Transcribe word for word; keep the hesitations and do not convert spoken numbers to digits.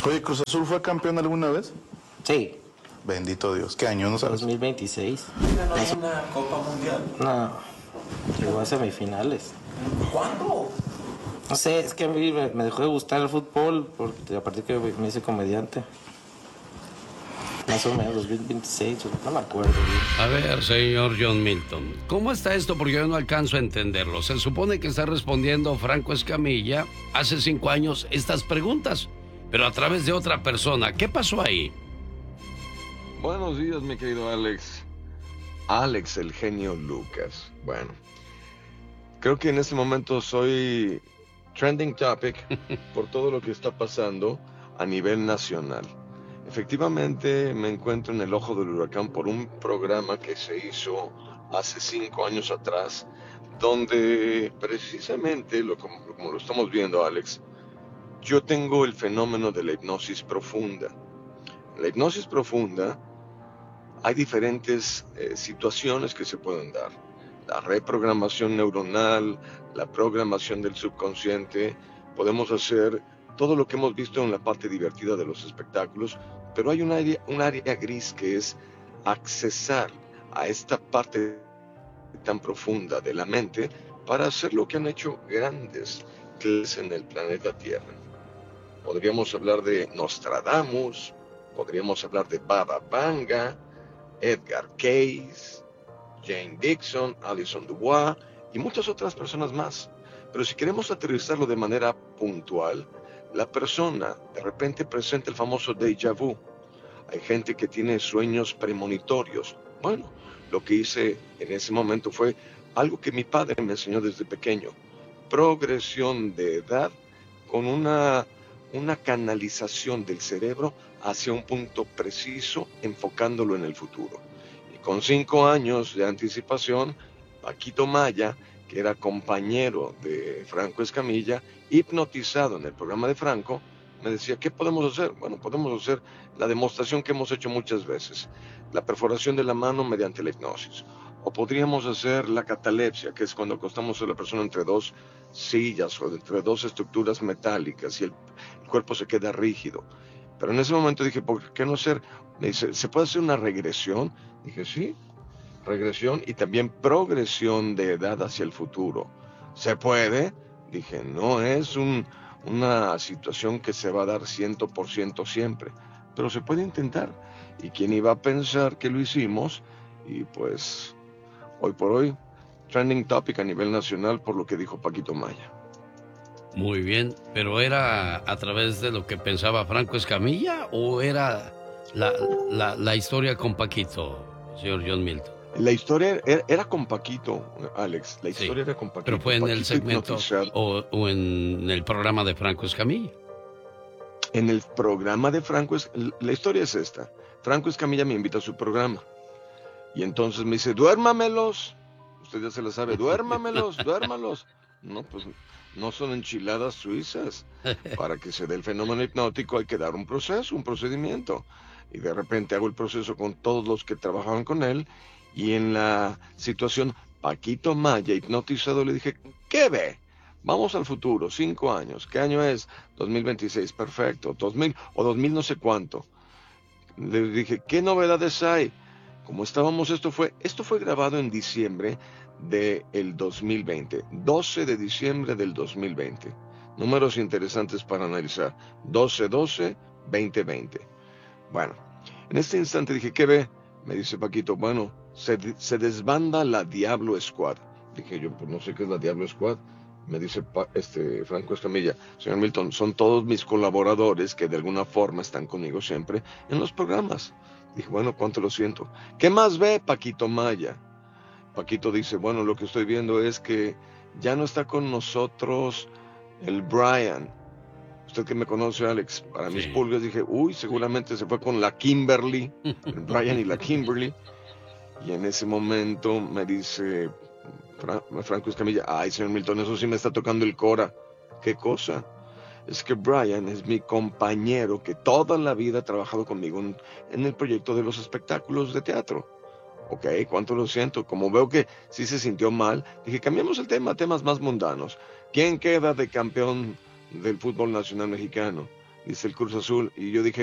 Oye, ¿Cruz Azul fue campeón alguna vez? Sí. Bendito Dios. ¿Qué año? ¿No sabes? dos mil veintiséis. ¿Ganó una Copa Mundial? No. Llegó a semifinales. ¿Cuándo? No sé, es que a mí me, me dejó de gustar el fútbol porque a partir que me hice comediante. Más o menos, dos mil veintiséis, no me acuerdo bien. A ver, señor John Milton, ¿cómo está esto? Porque yo no alcanzo a entenderlo. Se supone que está respondiendo Franco Escamilla hace cinco años estas preguntas, pero a través de otra persona. ¿Qué pasó ahí? Buenos días, mi querido Alex. Alex, el genio Lucas. Bueno, creo que en este momento soy trending topic por todo lo que está pasando a nivel nacional. Efectivamente, me encuentro en el ojo del huracán por un programa que se hizo hace cinco años atrás, donde precisamente, lo, como, como lo estamos viendo, Alex, yo tengo el fenómeno de la hipnosis profunda. En la hipnosis profunda hay diferentes eh, situaciones que se pueden dar. La reprogramación neuronal, la programación del subconsciente, podemos hacer todo lo que hemos visto en la parte divertida de los espectáculos, pero hay un área, un área gris que es accesar a esta parte tan profunda de la mente para hacer lo que han hecho grandes clases en el planeta Tierra. Podríamos hablar de Nostradamus, podríamos hablar de Baba Vanga, Edgar Cayce, Jane Dixon, Alison Dubois y muchas otras personas más. Pero si queremos aterrizarlo de manera puntual, la persona de repente presenta el famoso déjà vu. Hay gente que tiene sueños premonitorios. Bueno, lo que hice en ese momento fue algo que mi padre me enseñó desde pequeño. Progresión de edad con una, una canalización del cerebro hacia un punto preciso, enfocándolo en el futuro. Y con cinco años de anticipación, Paquito Maya, que era compañero de Franco Escamilla, hipnotizado en el programa de Franco, me decía, ¿qué podemos hacer? Bueno, podemos hacer la demostración que hemos hecho muchas veces, la perforación de la mano mediante la hipnosis. O podríamos hacer la catalepsia, que es cuando acostamos a la persona entre dos sillas o entre dos estructuras metálicas y el, el cuerpo se queda rígido. Pero en ese momento dije, ¿por qué no hacer? Me dice, ¿se puede hacer una regresión? Dije, sí, regresión y también progresión de edad hacia el futuro. ¿Se puede? Dije, no es un, una situación que se va a dar cien por ciento siempre, pero se puede intentar. ¿Y quién iba a pensar que lo hicimos? Y pues, hoy por hoy, trending topic a nivel nacional por lo que dijo Paquito Maya. Muy bien, pero ¿era a través de lo que pensaba Franco Escamilla o era la, la, la historia con Paquito, señor John Milton? La historia era, era con Paquito, Alex. La historia sí, era con Paquito. Pero fue en Paquito el segmento o, o en el programa de Franco Escamilla. En el programa de Franco, la historia es esta. Franco Escamilla me invita a su programa. Y entonces me dice, duérmamelos. Usted ya se la sabe, duérmamelos, duérmalos. No, pues no son enchiladas suizas. Para que se dé el fenómeno hipnótico hay que dar un proceso, un procedimiento. Y de repente hago el proceso con todos los que trabajaban con él. Y en la situación, Paquito Maya, hipnotizado, le dije, ¿qué ve? Vamos al futuro, cinco años. ¿Qué año es? dos mil veintiséis, perfecto. dos mil o dos mil no sé cuánto. Le dije, ¿qué novedades hay? Como estábamos, esto fue, esto fue grabado en diciembre del dos mil veinte. doce de diciembre del dos mil veinte. Números interesantes para analizar. doce doce veinte veinte. Bueno, en este instante dije, ¿qué ve? Me dice Paquito, bueno, se, se desbanda la Diablo Squad. Dije yo, pues no sé qué es la Diablo Squad. Me dice pa, este Franco Escamilla, señor Milton, son todos mis colaboradores que de alguna forma están conmigo siempre en los programas. Dije, bueno, cuánto lo siento. ¿Qué más ve Paquito Maya? Paquito dice, bueno, lo que estoy viendo es que ya no está con nosotros el Brian. Usted que me conoce, Alex, para sí. Mis pulgas dije, uy, seguramente se fue con la Kimberly, el Brian y la Kimberly. Y en ese momento me dice Fra- Franco Escamilla, ay, señor Milton, eso sí me está tocando el cora. ¿Qué cosa? Es que Brian es mi compañero que toda la vida ha trabajado conmigo en, en el proyecto de los espectáculos de teatro. Ok, cuánto lo siento. Como veo que sí se sintió mal, dije, cambiamos el tema a temas más mundanos. ¿Quién queda de campeón del fútbol nacional mexicano? dice el Cruz Azul. Y yo dije,